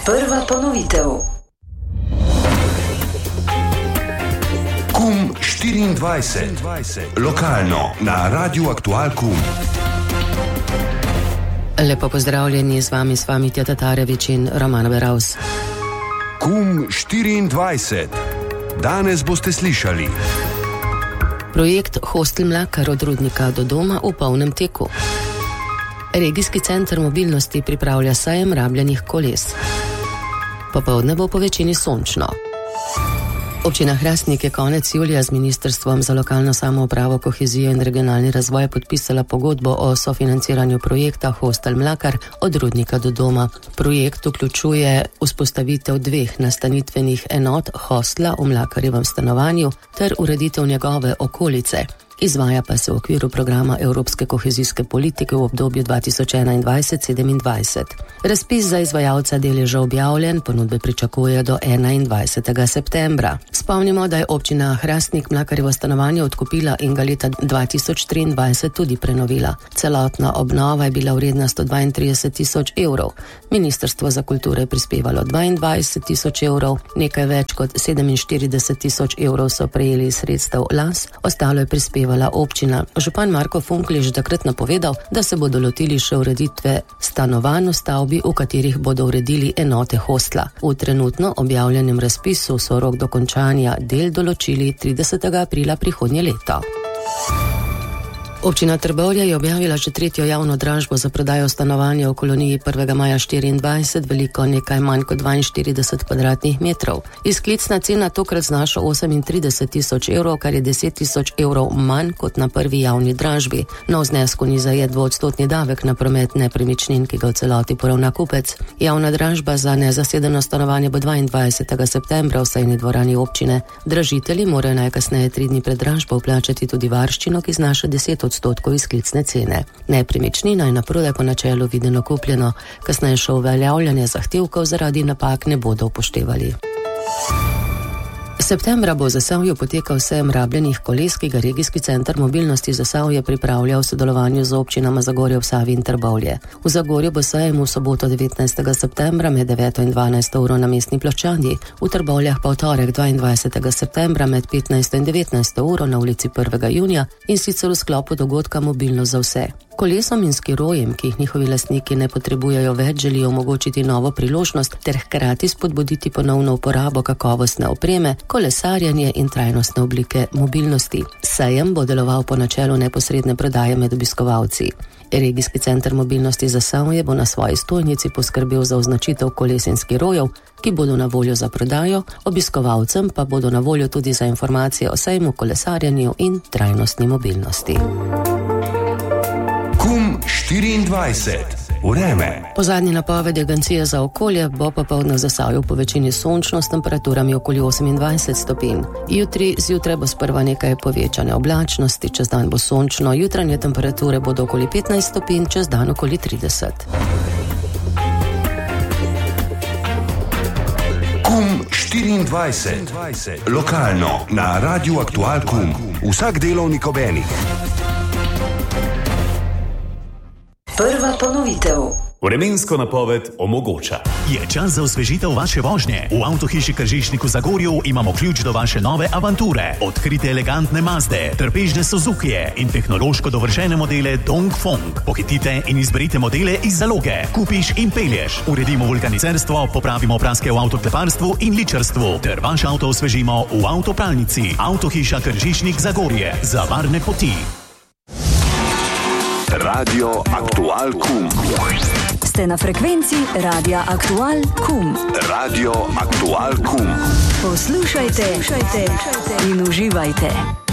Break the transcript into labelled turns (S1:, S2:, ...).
S1: Prva ponovitev.
S2: KUM 24. Lokalno na Radiu Aktual KUM.
S3: Lepo pozdravljeni, z vami Tja Tatarević in Romana Beraus.
S2: KUM 24. Danes boste slišali.
S3: Projekt Hostel Mlakar od Rudnika do doma v polnem teku. Regijski center mobilnosti pripravlja sejem rabljenih koles. Popoldne bo po večini sončno. Občina Hrastnik je konec julija z Ministrstvom za lokalno samoupravo, kohezijo in regionalni razvoj podpisala pogodbo o sofinanciranju projekta Hostel Mlakar od Rudnika do doma. Projekt vključuje vzpostavitev 2 nastanitvenih enot hostla v Mlakarjevem stanovanju ter ureditev njegove okolice. Izvaja pa se v okviru programa Evropske kohezijske politike v obdobju 2021-2027. Razpis za izvajalca del je že objavljen, ponudbe pričakuje do 21. septembra. Spomnimo, da je občina Hrastnik Mlakarjevo stanovanje odkupila in ga leta 2023 tudi prenovila. Celotna obnova je bila vredna 132 000 evrov. Ministrstvo za kulturo je prispevalo 22 000 evrov, nekaj več kot 47 000 evrov so prejeli iz sredstev LAS, ostalo je prispevalo občina. Župan Marko Funkl je že takrat napovedal, da se bodo lotili še ureditve stanovanj v stavbi, v katerih bodo uredili enote hostla. V trenutno objavljenem razpisu so rok dokončanja del določili 30. aprila prihodnje leto. Občina Trbovlje je objavila že 3. javno dražbo za prodajo stanovanja v koloniji 1. maja 24, veliko nekaj manj kot 42 kvadratnih metrov. Izklicna cena tokrat znaša 38 000 evrov, kar je 10 000 evrov manj kot na prvi javni dražbi. Nov znesku ni zajet 2% davek na promet nepremičnin, ki ga v celoti poravna kupec. Javna dražba za nezasedeno stanovanje bo 22. septembra v sejni dvorani občine. Dražitelji morajo najkasneje 3 dni pred dražbo vplačati tudi varščino, ki znaša 10% izklicne cene. Nepremičnina je naprodaj po načelu videno kupljeno, kasnejše uveljavljanje zahtevkov zaradi napak ne bodo upoštevali. Septembra bo v Zasavju potekal sejem rabljenih koles, ki ga Regijski center mobilnosti Zasavje pripravlja v sodelovanju z občinama Zagorje ob Savi in Trbovlje. V Zagorju bo sejem v soboto 19. septembra med 9. in 12. uro na mestni ploščadi, v Trbovljah pa v torek 22. septembra med 15. in 19. uro na ulici 1. junija in sicer v sklopu dogodka Mobilnost za vse. Kolesom in skirojem, ki jih njihovi lastniki ne potrebujejo več, želijo omogočiti novo priložnost ter hkrati spodbuditi ponovno uporabo kakovostne opreme, kolesarjenje in trajnostne oblike mobilnosti. Sejem bo deloval po načelu neposredne prodaje med obiskovalci. Regijski center mobilnosti Zasavje bo na svoji stojnici poskrbel za označitev koles in skirojev, ki bodo na voljo za prodajo, obiskovalcem pa bodo na voljo tudi za informacije o sejmu, kolesarjenju in trajnostni mobilnosti.
S2: KUM 24. Vreme.
S3: Po zadnji napovedi Agencije za okolje bo popoldne v Zasavju po večini sončno s temperaturami okoli 28 stopinj. Jutri zjutraj bo sprva nekaj povečane oblačnosti, čez dan bo sončno, jutranje temperature bodo okoli 15 stopinj, čez dan okoli 30.
S2: KUM 24. Lokalno na Radiu Aktual KUM. Vsak delovnik ob enih.
S1: Prva ponovitev.
S4: Vremensko napoved omogoča.
S5: Je čas za osvežitev vaše vožnje. V Avtohiši Kržišnik v Zagorju imamo ključ do vaše nove avanture. Odkrite elegantne Mazde, trpežne Suzukije in tehnološko dovršene modele Dongfeng. Pohitite in izberite modele iz zaloge. Kupiš in pelješ. Uredimo vulkanicerstvo, popravimo praske v avtokleparstvu in ličarstvu ter vaš avto osvežimo v avtopralnici. Avtohiša Kržišnik Zagorje. Za varne poti.
S2: Radio Aktual KUM.
S1: Ste na frekvenci Radia Aktual KUM.
S2: Radio Aktual KUM.
S1: Poslušajte in uživajte.